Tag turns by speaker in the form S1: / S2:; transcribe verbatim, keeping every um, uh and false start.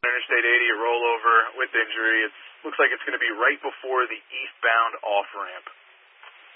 S1: Interstate eighty, a rollover with injury. It looks like it's going to be right before the eastbound off-ramp.